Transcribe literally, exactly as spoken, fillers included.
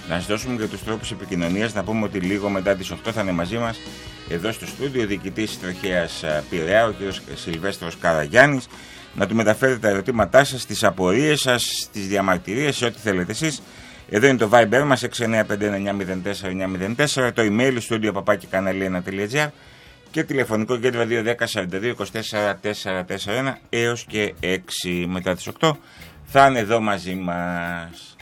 Να σας δώσουμε και τους τρόπους επικοινωνίας. Να πούμε ότι λίγο μετά τις οκτώ θα είναι μαζί μας εδώ στο στούντιο ο διοικητής Τροχέας Πειραιά, ο κ. Σιλβέστρος Καραγιάννης, να του μεταφέρετε τα ερωτήματά σας, τις απορίες σας, τις διαμαρτυρίες, σε ό,τι θέλετε εσείς. Εδώ είναι το Viber μας έξι εννιά πέντε εννιά μηδέν τέσσερα εννιά μηδέν τέσσερα, το email studio παπάκι κανάλι ένα τελεία τζι άρ και τηλεφωνικό κέντρο δύο ένα μηδέν σαράντα δύο είκοσι τέσσερα τετρακόσια σαράντα ένα έως και έξι μετά τις οκτώ θα είναι εδώ μαζί μας.